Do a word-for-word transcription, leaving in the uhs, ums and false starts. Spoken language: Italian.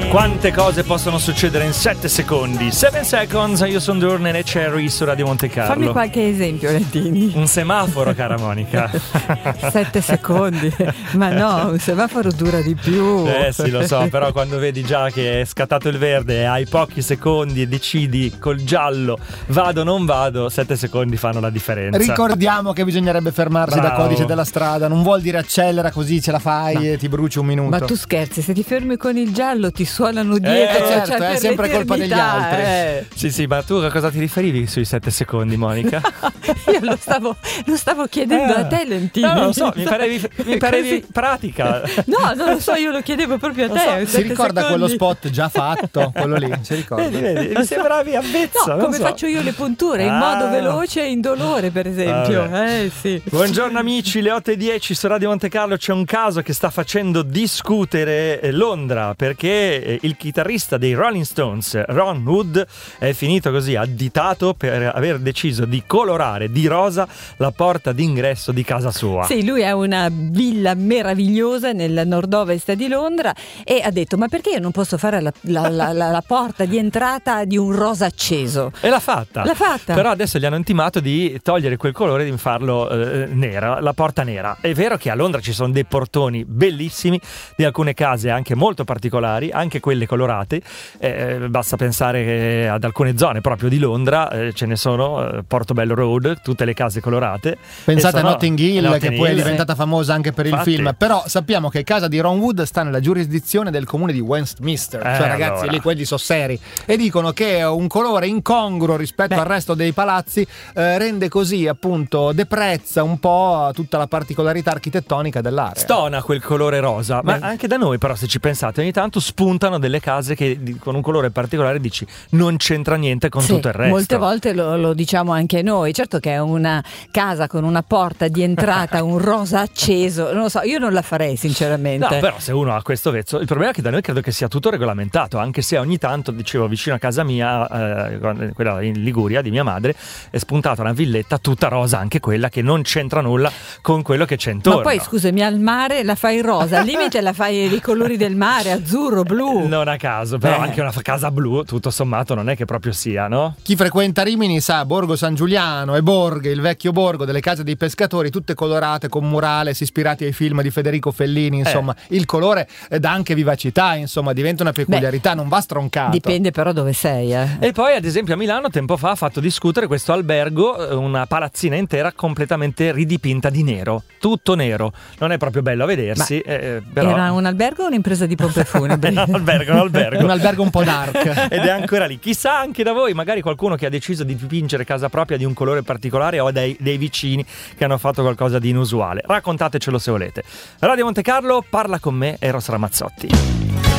Quante cose possono succedere in sette secondi? Seven seconds, io sono Durne e Cherry su Radio Monte Carlo. Fammi qualche esempio, Lentini. Un semaforo, cara Monica. Sette secondi? Ma no, un semaforo dura di più. Eh sì, lo so, però quando vedi già che è scattato il verde e hai pochi secondi e decidi col giallo vado o non vado, sette secondi fanno la differenza. Ricordiamo che bisognerebbe fermarsi Bravo. da codice della strada, non vuol dire accelera così ce la fai no. e ti bruci un minuto. Ma tu scherzi, se ti fermi con il giallo ti suonano dietro. Eh, cioè, certo, cioè, è sempre colpa degli altri. Eh. Sì, sì, ma tu a cosa ti riferivi sui sette secondi, Monica? Io lo stavo, lo stavo chiedendo eh. a te, Lentini. No, non lo so, mi parevi, mi parevi pratica. No, non lo so, io lo chiedevo proprio a te. So. Si ricorda secondi. Quello spot già fatto? Quello lì, si ricorda. Vedi, vedi, mi sembravi avvezza. No, come so. faccio io le punture, in ah. modo veloce e indolore, per esempio. Eh, sì. Buongiorno amici, le otto e dieci su Radio Monte Carlo. C'è un caso che sta facendo discutere Londra, perché il chitarrista dei Rolling Stones, Ron Wood, è finito così additato per aver deciso di colorare di rosa la porta d'ingresso di casa sua. Sì, lui ha una villa meravigliosa nel nord-ovest di Londra e ha detto: ma perché io non posso fare la, la, la, la, la porta di entrata di un rosa acceso? E l'ha fatta. L'ha fatta. Però adesso gli hanno intimato di togliere quel colore e di farlo eh, nera, la porta nera. È vero che a Londra ci sono dei portoni bellissimi, di alcune case anche molto particolari, anche quelle colorate. Eh, basta pensare ad alcune zone proprio di Londra, eh, ce ne sono, eh, Portobello Road, tutte le case colorate. Pensate a sono, Notting Hill, Notting che poi Hill, è diventata sì. famosa anche per Infatti. il film. Però sappiamo che casa di Ron Wood sta nella giurisdizione del comune di Westminster, eh, cioè ragazzi allora. lì quelli sono seri, e dicono che un colore incongruo rispetto Beh. al resto dei palazzi eh, rende così appunto deprezza un po' tutta la particolarità architettonica dell'area. Stona quel colore rosa, ma Beh. anche da noi però, se ci pensate, ogni tanto spuntano delle case che con un colore particolare dici non c'entra niente con sì, tutto il resto. Molte volte lo, lo diciamo anche noi. Certo che è una casa con una porta di entrata un rosa acceso, non lo so, io non la farei sinceramente. No, però se uno ha questo vezzo, il problema è che da noi credo che sia tutto regolamentato, anche se ogni tanto, dicevo, vicino a casa mia, eh, quella in Liguria di mia madre, è spuntata una villetta tutta rosa, anche quella che non c'entra nulla con quello che c'è intorno. Ma poi scusami, al mare la fai rosa, al limite la fai i colori del mare, azzurro, blu. Non a caso, però eh. anche una casa blu, tutto sommato, non è che proprio sia, no? Chi frequenta Rimini sa Borgo San Giuliano e Borghe, il vecchio borgo delle case dei pescatori, tutte colorate con murales ispirati ai film di Federico Fellini, insomma eh. il colore dà anche vivacità, insomma diventa una peculiarità. Beh, non va stroncato. Dipende però dove sei, eh. E poi ad esempio a Milano tempo fa ha fatto discutere questo albergo, una palazzina intera completamente ridipinta di nero, tutto nero, non è proprio bello a vedersi. Eh, però... Era un albergo o un'impresa di pompe funebri? un albergo, un albergo. un albergo un po' dark. Ed è ancora lì. Chissà anche da voi, magari qualcuno che ha deciso di dipingere casa propria di un colore particolare o dei, dei vicini che hanno fatto qualcosa di inusuale. Raccontatecelo se volete. Radio Monte Carlo, parla con me, Eros Ramazzotti.